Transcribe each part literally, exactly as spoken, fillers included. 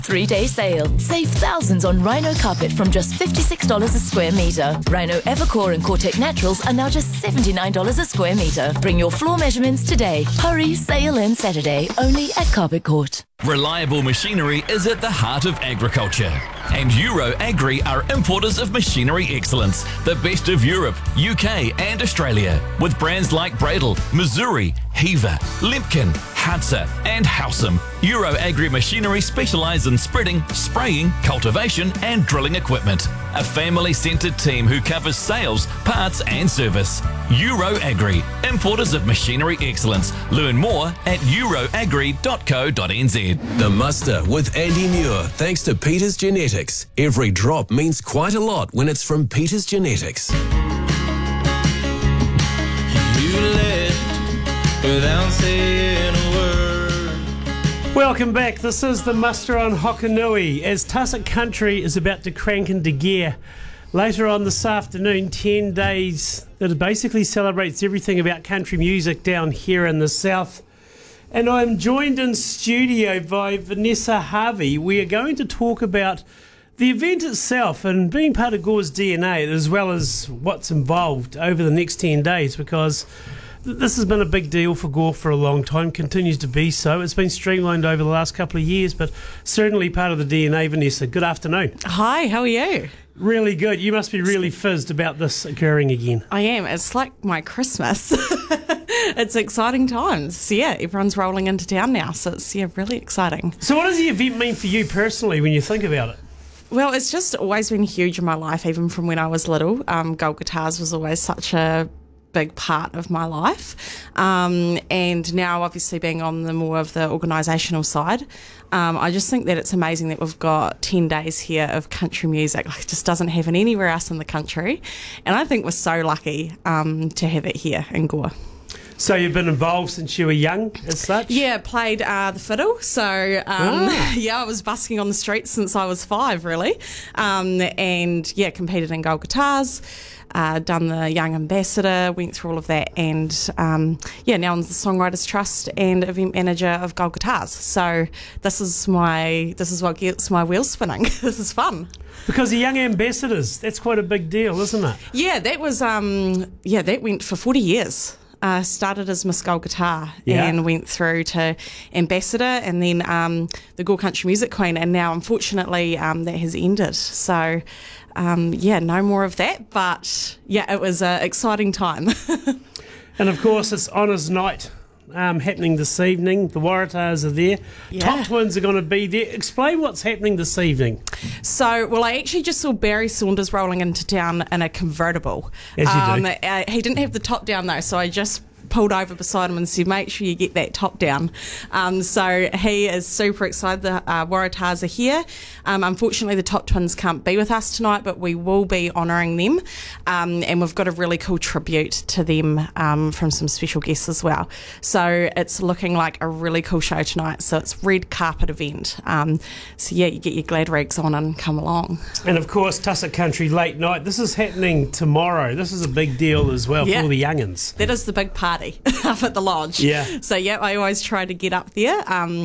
Three-day sale. Save thousands on Rhino carpet from just fifty-six dollars a square metre. Rhino Evercore and Cortec Naturals are now just seventy-nine dollars a square metre. Bring your floor measurements today. Hurry, sale ends Saturday, only at Carpet Court. Reliable machinery is at the heart of agriculture. And Euro Agri are importers of machinery excellence, the best of Europe, U K and Australia, with brands like Bradle, Missouri, Heaver, Lemkin, Hudson and Howsam. Euro Agri Machinery specialise in spreading, spraying, cultivation and drilling equipment. A family-centred team who covers sales, parts and service. Euro Agri, importers of machinery excellence. Learn more at euroagri dot co dot n z. The Muster with Andy Muir, thanks to Peters Genetics. Every drop means quite a lot when it's from Peters Genetics. You left without saying a word. Welcome back. This is the Muster on Hokanui as Tussock Country is about to crank into gear. Later on this afternoon, ten days that basically celebrates everything about country music down here in the south. And I'm joined in studio by Vanessa Harvey. We are going to talk about the event itself and being part of Gore's D N A, as well as what's involved over the next ten days, because this has been a big deal for Gore for a long time, continues to be so. It's been streamlined over the last couple of years, but certainly part of the D N A. Vanessa, good afternoon. Hi, how are you? Really good. You must be really fizzed about this occurring again. I am. It's like my Christmas. It's exciting times. So yeah, everyone's rolling into town now, so it's yeah, really exciting. So what does the event mean for you personally when you think about it? Well, it's just always been huge in my life, even from when I was little. Um, Gold Guitars was always such a big part of my life, um, and now obviously being on the more of the organisational side, um, I just think that it's amazing that we've got ten days here of country music. Like, it just doesn't happen anywhere else in the country, and I think we're so lucky um, to have it here in Gore. So you've been involved since you were young, as such? Yeah, played uh, the fiddle. So, um, ah. yeah, I was busking on the streets since I was five, really. Um, and, yeah, competed in Gold Guitars, uh, done the Young Ambassador, went through all of that. And, um, yeah, now I'm the Songwriters Trust and event manager of Gold Guitars. So this is my this is what gets my wheels spinning. This is fun. Because the Young Ambassadors, that's quite a big deal, isn't it? Yeah, that was, um, yeah, that went for forty years. Uh, started as Miss Gold Guitar yeah. and went through to Ambassador and then um, the Gore Country Music Queen, and now unfortunately um, that has ended. So um, yeah, no more of that, but yeah, it was an exciting time. And of course it's Honours Night um, happening this evening. The Waratahs are there. Yeah. Top Twins are going to be there. Explain what's happening this evening. So, well, I actually just saw Barry Saunders rolling into town in a convertible. As you um, do. Uh, he didn't have the top down though, so I just pulled over beside him and said, make sure you get that top down. Um, so he is super excited. The uh, Waratahs are here. Um, unfortunately, the Top Twins can't be with us tonight, but we will be honouring them. Um, and we've got a really cool tribute to them um, from some special guests as well. So it's looking like a really cool show tonight. So it's red carpet event. Um, so yeah, you get your glad rags on and come along. And of course, Tussock Country Late Night. This is happening tomorrow. This is a big deal as well Yeah. for the young'uns. That is the big party up at the lodge. Yeah. So yeah, I always try to get up there. Um,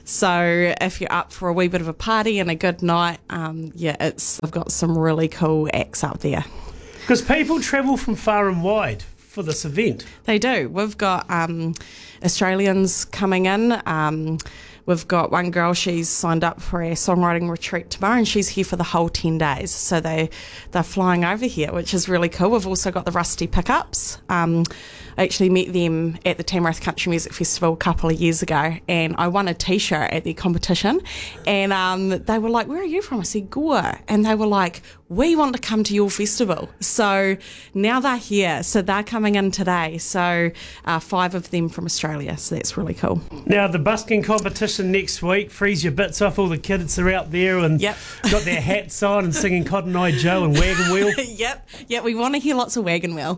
so if you're up for a wee bit of a party and a good night, um, yeah, it's I've got some really cool acts up there. Because people travel from far and wide for this event. They do. We've got um, Australians coming in. Um, We've got one girl, she's signed up for our songwriting retreat tomorrow and she's here for the whole ten days. So they, they're flying over here, which is really cool. We've also got the Rusty Pickups. Um, I actually met them at the Tamworth Country Music Festival a couple of years ago and I won a t-shirt at their competition and um, they were like, where are you from? I said, Gore. And they were like, we want to come to your festival. So now they're here. So they're coming in today. So uh, five of them from Australia. So that's really cool. Now, the busking competition next week, freeze your bits off. All the kids are out there and Yep. got their hats on and singing Cotton Eye Joe and Wagon Wheel. Yep. Yep. We want to hear lots of Wagon Wheel.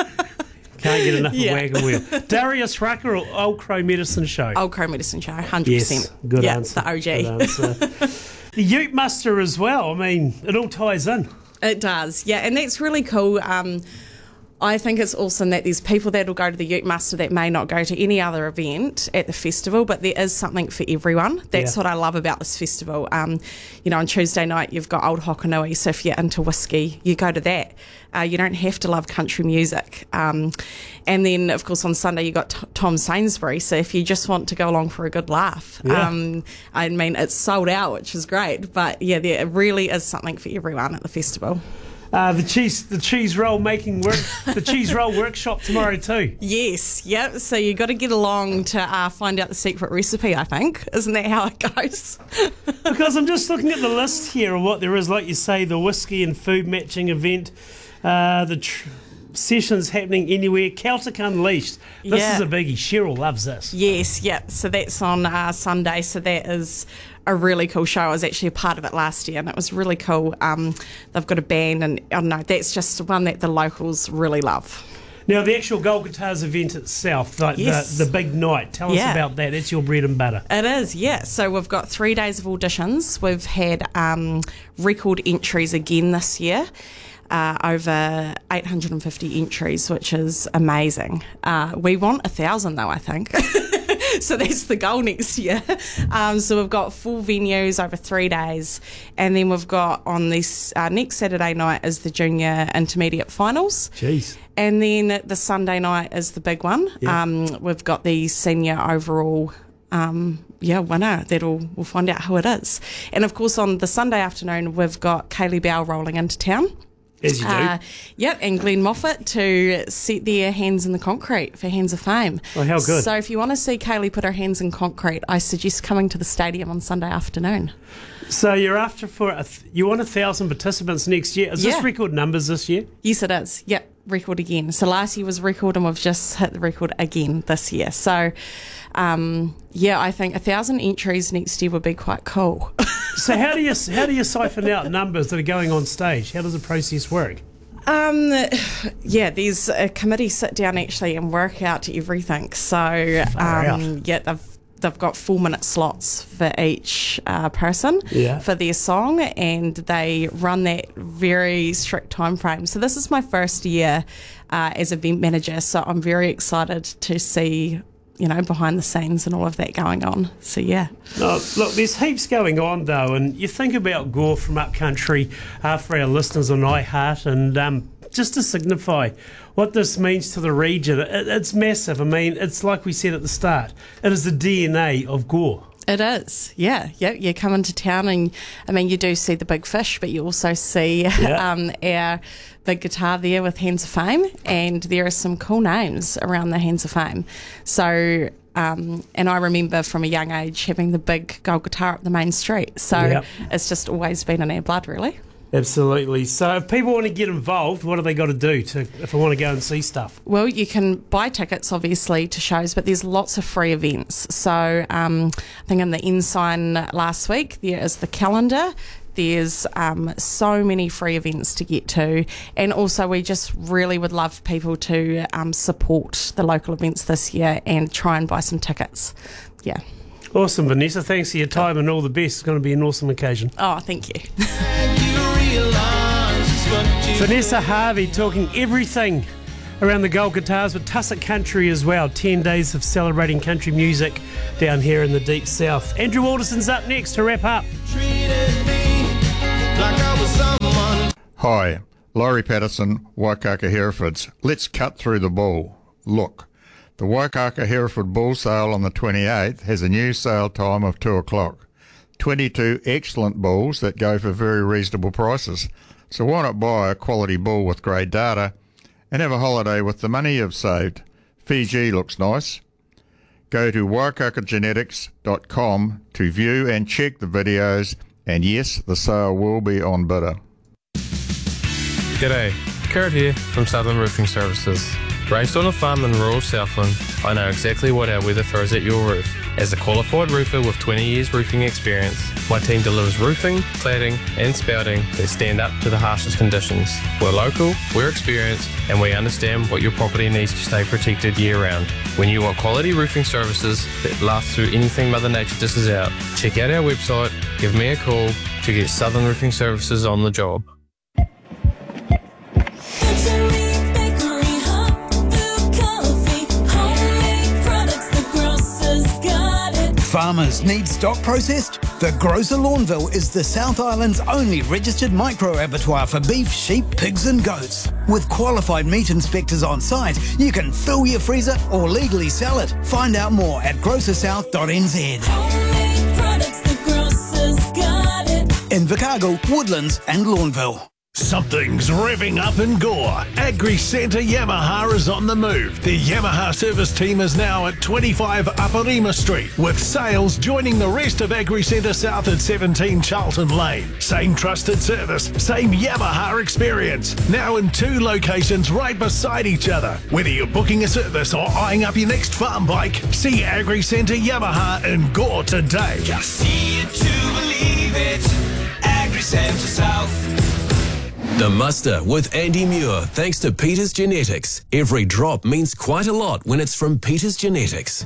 Can't get enough Yeah. of Wagon Wheel. Darius Rucker or Old Crow Medicine Show? Old Crow Medicine Show, one hundred percent. Yes, good yeah, answer. the O G. Good answer. The Ute Muster as well. I mean, it all ties in. It does, yeah, and that's really cool. Um, I think it's awesome that there's people that will go to the Ute Muster that may not go to any other event at the festival, but there is something for everyone. That's Yeah. what I love about this festival. Um, you know, on Tuesday night you've got Old Hokanui, so if you're into whiskey, you go to that. Uh, you don't have to love country music. Um, and then, of course, on Sunday you've got t- Tom Sainsbury, so if you just want to go along for a good laugh. Yeah. Um, I mean, it's sold out, which is great, but yeah, there really is something for everyone at the festival. Uh, the cheese, the cheese roll making work, the cheese roll workshop tomorrow too. Yes, yep. So you got to get along to uh, find out the secret recipe, I think. Isn't that how it goes? Because I'm just looking at the list here of what there is, like you say, the whiskey and food matching event, uh, the tr- sessions happening anywhere, Celtic Unleashed. This Yeah. is a biggie. Cheryl loves this. Yes, yep. So that's on uh, Sunday. So that is a really cool show. I was actually a part of it last year and it was really cool. Um, they've got a band and I don't know, that's just one that the locals really love. Now, the actual Gold Guitars event itself, like Yes. the, the big night, tell Yeah. us about that. That's your bread and butter. It is, yeah. So we've got three days of auditions. We've had um, record entries again this year. Uh, over eight hundred fifty entries, which is amazing. Uh, we want a thousand though, I think. So that's the goal next year. Um, so we've got full venues over three days, and then we've got on this uh, next Saturday night is the junior intermediate finals. Jeez. And then the Sunday night is the big one. Yeah. Um, we've got the senior overall um, yeah, winner. That'll we'll find out who it is. And of course on the Sunday afternoon we've got Kaylee Bell rolling into town. As you do. Uh, yep, and Glenn Moffat to set their hands in the concrete for Hands of Fame. Oh, how good. So if you want to see Kaylee put her hands in concrete, I suggest coming to the stadium on Sunday afternoon. So you're after for a th- you want a thousand participants next year. Is Yeah. this record numbers this year? Yes, it is. Yep, record again. So last year was record and we've just hit the record again this year. So, um, yeah, I think a thousand entries next year would be quite cool. So how do you how do you siphon out numbers that are going on stage? How does the process work? Um, yeah, there's a committee sit down actually and work out everything. So, Far um, out. yeah, they've they've got four minute slots for each uh, person Yeah. for their song, and they run that very strict time frame. So this is my first year uh, as event manager, so I'm very excited to see, you know, behind the scenes and all of that going on. So yeah. No, look, there's heaps going on though, and you think about Gore from Upcountry uh, for our listeners on iHeart, and um, just to signify what this means to the region, it, it's massive. I mean, it's like we said at the start, it is the D N A of Gore. It is, yeah, yeah. You come into town and, I mean, you do see the big fish, but you also see Yeah. um, our big guitar there with Hands of Fame, and there are some cool names around the Hands of Fame. So, um, and I remember from a young age having the big gold guitar up the main street. So Yep. it's just always been in our blood, really. Absolutely. So if people want to get involved, what do they got to do to if they want to go and see stuff? Well, you can buy tickets, obviously, to shows, but there's lots of free events. So um, I think in the Ensign last week, there is the calendar. There's um, so many free events to get to. And also, we just really would love people to um, support the local events this year and try and buy some tickets. Yeah. Awesome, Vanessa. Thanks for your time and all the best. It's going to be an awesome occasion. Oh, thank you. Vanessa Harvey talking everything around the Gold Guitars with Tussock Country as well. Ten days of celebrating country music down here in the deep south. Andrew Alderson's up next to wrap up. Hi, Laurie Patterson, Waikaka Herefords. Let's cut through the bull. Look, the Waikaka Hereford Bull Sale on the twenty-eighth has a new sale time of two o'clock. twenty-two excellent bulls that go for very reasonable prices. So why not buy a quality bull with great data and have a holiday with the money you've saved? Fiji looks nice. Go to waikaka genetics dot com to view and check the videos, and yes, the sale will be on bidder. G'day, Kurt here from Southern Roofing Services. Raised on a farm in rural Southland, I know exactly what our weather throws at your roof. As a qualified roofer with twenty years roofing experience, my team delivers roofing, cladding and spouting that stand up to the harshest conditions. We're local, we're experienced, and we understand what your property needs to stay protected year round. When you want quality roofing services that last through anything Mother Nature dishes out, check out our website, give me a call to get Southern Roofing Services on the job. Farmers need stock processed? The Grocer Lawnville is the South Island's only registered micro-abattoir for beef, sheep, pigs and goats. With qualified meat inspectors on site, you can fill your freezer or legally sell it. Find out more at grocer south dot n z. In Vicargo, Woodlands and Lawnville. Something's revving up in Gore. Agri Centre Yamaha is on the move. The Yamaha service team is now at twenty-five Aparima Street, with sales joining the rest of Agri Centre South at seventeen Charlton Lane. Same trusted service, same Yamaha experience. Now in two locations right beside each other. Whether you're booking a service or eyeing up your next farm bike, see Agri Centre Yamaha in Gore today. Just see it to believe it. Agri Centre South. The Muster with Andy Muir, thanks to Peters Genetics. Every drop means quite a lot when it's from Peters Genetics.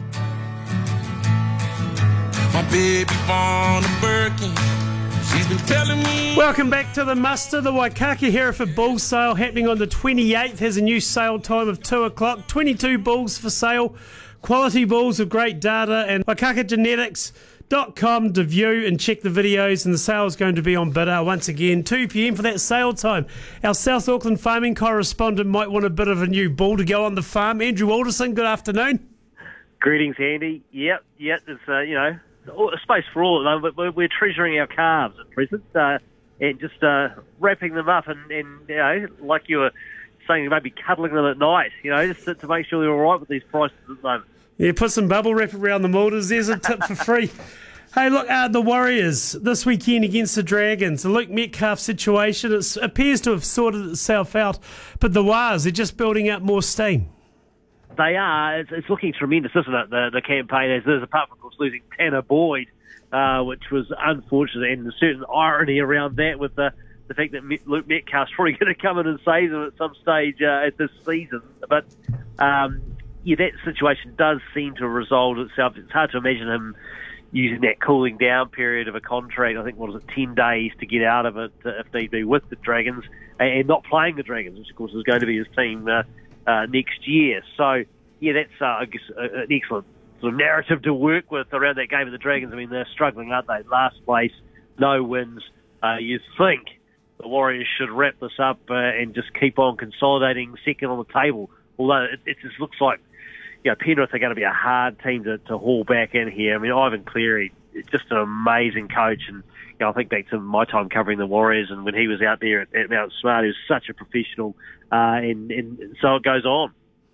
My baby born a Birkin. She's been telling me. Welcome back to the Muster. The Waikaki Hereford Bull Sale happening on the twenty-eighth has a new sale time of two o'clock. twenty-two bulls for sale. Quality bulls with great data, and waikaki genetics dot com to view and check the videos, and the sale is going to be on bidder once again, two p m for that sale time. Our South Auckland farming correspondent might want a bit of a new bull to go on the farm. Andrew Alderson, good afternoon. Greetings, Andy. Yep, yep, there's, uh, you know, a space for all of them, but we're, we're treasuring our calves at present, uh, and just uh, wrapping them up and, and, you know, like you were saying, maybe cuddling them at night, you know, just to, to make sure they're all right with these prices at the moment. Yeah, put some bubble wrap around the motors. There's a tip for free. Hey, look, uh, the Warriors this weekend against the Dragons. The Luke Metcalf situation, it appears to have sorted itself out, but the Wars, they're just building up more steam. They are. It's, it's looking tremendous, isn't it, the, the campaign, as is, apart from, of course, losing Tanner Boyd, uh, which was unfortunate, and a certain irony around that with the, the fact that Luke Metcalf's probably going to come in and save them at some stage uh, at this season. But, um, yeah, that situation does seem to have resolved itself. It's hard to imagine him using that cooling down period of a contract, I think, what is it, ten days to get out of it uh, if need be with the Dragons, and not playing the Dragons, which of course is going to be his team uh, uh, next year. So, yeah, that's, uh, I guess, uh, an excellent sort of narrative to work with around that game of the Dragons. I mean, they're struggling, aren't they? Last place, no wins. Uh, you think the Warriors should wrap this up uh, and just keep on consolidating second on the table, although it, it just looks like, you know, Penrith are going to be a hard team to, to haul back in here. I mean, Ivan Cleary, just an amazing coach. And, you know, I think back to my time covering the Warriors, and when he was out there at, at Mount Smart, he was such a professional. Uh, and, and so it goes on.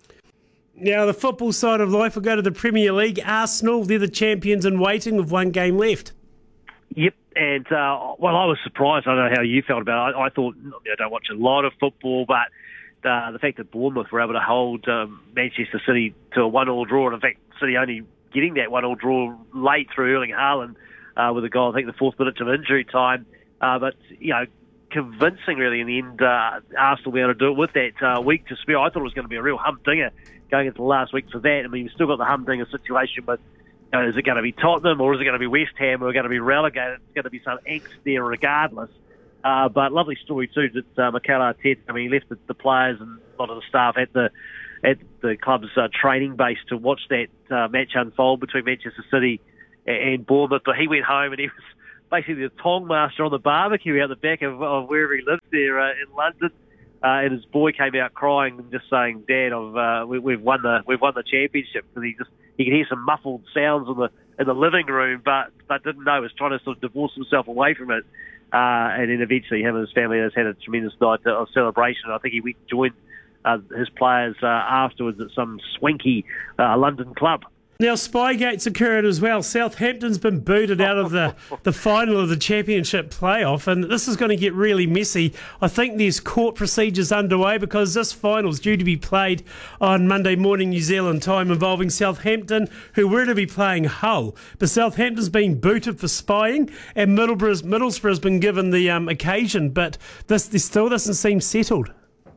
Now, the football side of life will go to the Premier League. Arsenal, they're the champions in waiting with one game left. Yep. And, uh, well, I was surprised. I don't know how you felt about it. I, I thought, you know, I don't watch a lot of football, but Uh, the fact that Bournemouth were able to hold um, Manchester City to a one-all draw, and in fact, City only getting that one-all draw late through Erling Haaland uh, with a goal, I think, the fourth minute of injury time. Uh, but, you know, convincing, really, in the end, uh, Arsenal will be able to do it with that uh, week to spare. I thought it was going to be a real humdinger going into the last week for that. I mean, you've still got the humdinger situation, but you know, is it going to be Tottenham or is it going to be West Ham who are going to be relegated? It's going to be some angst there regardless. Uh, but lovely story too that uh, Mikel Arteta, I mean, he left the, the players and a lot of the staff at the at the club's uh, training base to watch that uh, match unfold between Manchester City and, and Bournemouth. But he went home and he was basically the tong master on the barbecue out the back of, of wherever he lived there uh, in London. Uh, and his boy came out crying and just saying, "Dad, I've, uh, we, we've won the we've won the championship." Because he just he could hear some muffled sounds in the in the living room, but but didn't know. He was trying to sort of divorce himself away from it. Uh, and then eventually him and his family has had a tremendous night of celebration. I think he went and joined uh, his players uh, afterwards at some swanky uh, London club. Now, Spygate's occurred as well. Southampton's been booted out of the, the final of the championship playoff, and this is going to get really messy. I think there's court procedures underway because this final's due to be played on Monday morning New Zealand time, involving Southampton, who were to be playing Hull. But Southampton's been booted for spying, and Middlesbrough's, Middlesbrough's been given the um, occasion, but this, this still doesn't seem settled.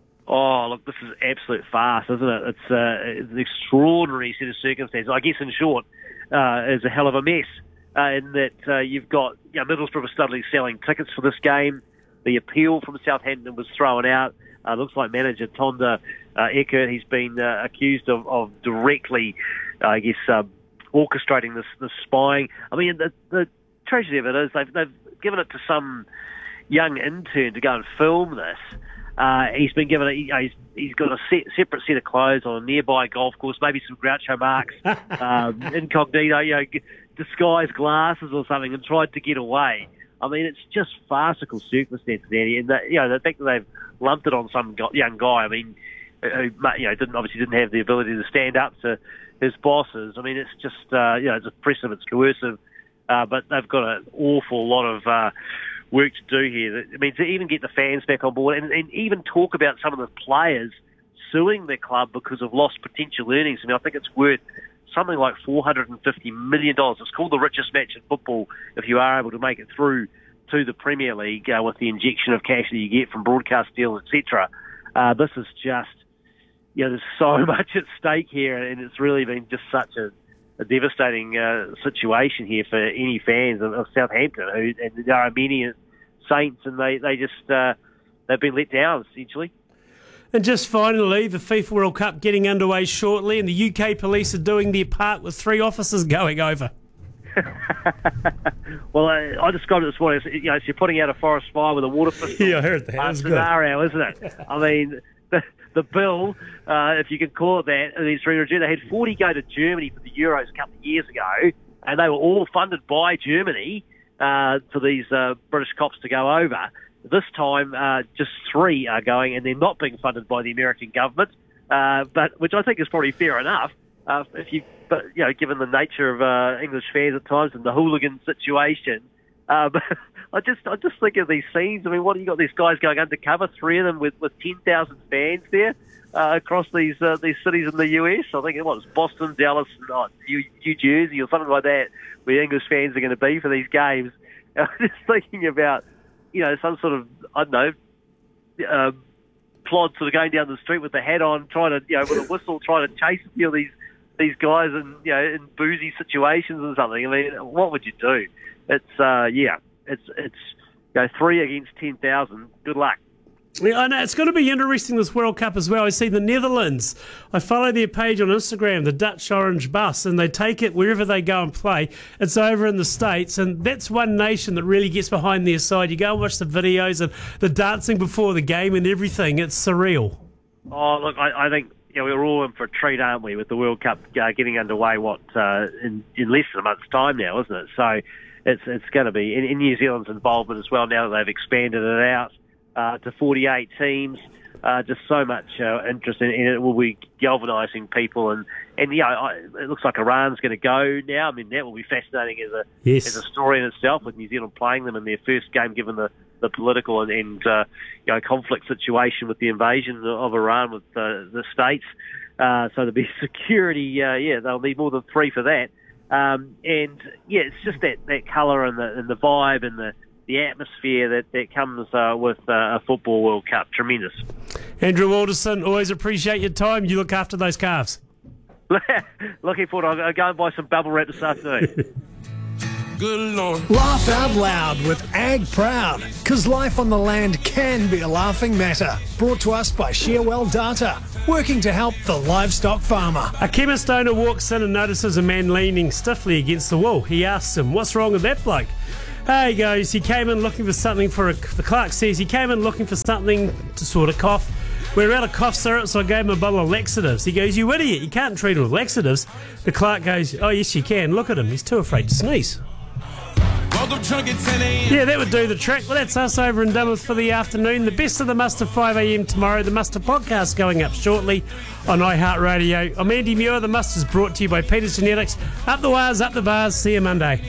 Oh, look, this is absolute farce, isn't it? It's, uh, it's an extraordinary set of circumstances. I guess, in short, uh, it's a hell of a mess uh, in that uh, you've got, you know, Middlesbrough was suddenly selling tickets for this game. The appeal from Southampton was thrown out. Uh, looks like manager Tonda uh, Eckert, he's been uh, accused of, of directly, uh, I guess, uh, orchestrating this, this spying. I mean, the, the tragedy of it is they've, they've given it to some young intern to go and film this. Uh, he's been given a, you know, he's, he's got a set, separate set of clothes on a nearby golf course, maybe some Groucho Marx, um, incognito, you know, disguised glasses or something, and tried to get away. I mean, it's just farcical circumstances, Andy, and that, you know, the fact that they've lumped it on some go- young guy, I mean, who, you know, didn't obviously didn't have the ability to stand up to his bosses. I mean, it's just, uh, you know, it's oppressive, it's coercive, uh, but they've got an awful lot of uh, work to do here. I mean, to even get the fans back on board and, and even talk about some of the players suing their club because of lost potential earnings. I mean, I think it's worth something like four hundred fifty million dollars. It's called the richest match in football if you are able to make it through to the Premier League uh, with the injection of cash that you get from broadcast deals, et cetera. Uh, this is just, you know, there's so much at stake here, and it's really been just such a, a devastating uh, situation here for any fans of, of Southampton, who, and there are many Saints, and they, they just, uh, they've been let down, essentially. And just finally, the FIFA World Cup getting underway shortly, and the U K police are doing their part with three officers going over. Well, uh, I described it this morning. It's, you know, it's you're putting out a forest fire with a water pistol. Yeah, I heard that. That was good. Scenario, isn't it? I mean, the, the bill, uh, if you can call it that, these three they had forty go to Germany for the Euros a couple of years ago, and they were all funded by Germany uh, for these uh, British cops to go over. This time, uh, just three are going, and they're not being funded by the American government, uh, but which I think is probably fair enough. Uh, if you, but you know, given the nature of uh, English fans at times and the hooligan situation, um, I just, I just think of these scenes. I mean, what do you got? These guys going undercover, three of them with, with ten thousand fans there uh, across these uh, these cities in the U S. I think it was Boston, Dallas, and oh, New, New Jersey, or something like that, where English fans are going to be for these games. I'm just thinking about, you know, some sort of, I don't know, uh, plod sort of going down the street with the hat on, trying to, you know, with a whistle, trying to chase a few of these, these guys in, you know, in boozy situations or something. I mean, what would you do? It's, uh, yeah, it's, it's, you know, three against ten thousand. Good luck. Yeah, I know. It's going to be interesting, this World Cup as well. I see the Netherlands. I follow their page on Instagram, the Dutch Orange Bus, and they take it wherever they go and play. It's over in the States, and that's one nation that really gets behind their side. You go and watch the videos and the dancing before the game and everything. It's surreal. Oh, look, I, I think, you know, we're all in for a treat, aren't we, with the World Cup uh, getting underway, what, uh, in, in less than a month's time now, isn't it? So it's it's going to be, in, in New Zealand's involvement as well, now that they've expanded it out Uh, to forty-eight teams, uh, just so much uh, interest in, in it. Will be galvanising people, and and yeah, I, it looks like Iran's going to go now. I mean, that will be fascinating as a yes. as a story in itself, with New Zealand playing them in their first game, given the, the political and, and uh, you know, conflict situation with the invasion of Iran with uh, the States. Uh, so there'll be security. Uh, yeah, they'll need more than three for that. Um, and yeah, it's just that, that colour and the and the vibe and the the atmosphere that, that comes uh, with uh, a Football World Cup. Tremendous. Andrew Alderson, always appreciate your time. You look after those calves. Looking forward. I'll go and buy some bubble wrap this afternoon. Good Lord. Laugh out loud with Ag Proud, because life on the land can be a laughing matter. Brought to us by Shearwell Data, working to help the livestock farmer. A chemist owner walks in and notices a man leaning stiffly against the wall. He asks him, "What's wrong with that bloke?" Uh, he goes, he came in looking for something for a... The clerk says he came in looking for something to sort of cough. We're out of cough syrup, so I gave him a bottle of laxatives. He goes, "You idiot, you can't treat him with laxatives." The clerk goes, "Oh, yes, you can. Look at him. He's too afraid to sneeze." Yeah, that would do the trick. Well, that's us over in Dumbarton for the afternoon. The best of the Muster five a m tomorrow. The Muster podcast going up shortly on iHeartRadio. I'm Andy Muir. The Muster's brought to you by Peters Genetics. Up the wires, up the bars. See you Monday.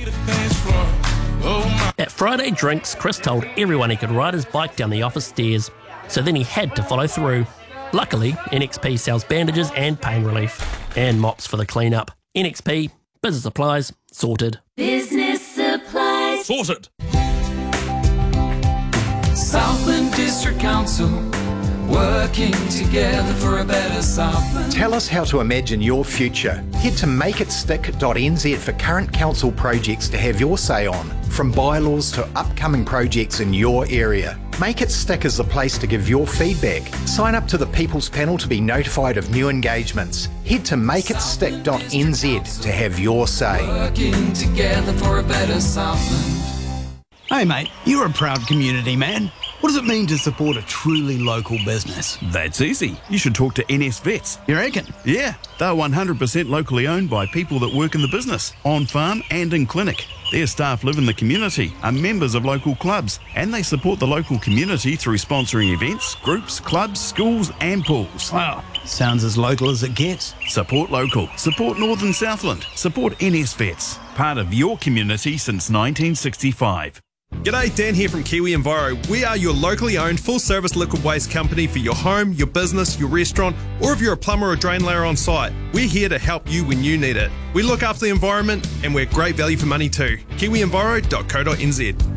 At Friday Drinks, Chris told everyone he could ride his bike down the office stairs, so then he had to follow through. Luckily, N X P sells bandages and pain relief, and mops for the clean-up. N X P, business supplies, sorted. Business supplies, sorted. Southland District Council, Working together for a better Southland. Tell us how to imagine your future. Head to make it stick dot n z for current council projects to have your say on, from bylaws to upcoming projects in your area. Make It Stick is the place to give your feedback. Sign up to the People's Panel to be notified of new engagements. Head to make it stick dot n z to have your say. Working together for a better Southland. Hey mate, you're a proud community man. What does it mean to support a truly local business? That's easy. You should talk to N S Vets. You reckon? Yeah, they're one hundred percent locally owned by people that work in the business, on farm and in clinic. Their staff live in the community, are members of local clubs, and they support the local community through sponsoring events, groups, clubs, schools and pools. Wow, sounds as local as it gets. Support local. Support Northern Southland. Support N S Vets. Part of your community since nineteen sixty-five. G'day, Dan here from Kiwi Enviro. We are your locally owned full-service liquid waste company for your home, your business, your restaurant, or if you're a plumber or drain layer on site. We're here to help you when you need it. We look after the environment and we're great value for money too. kiwi enviro dot co dot n z.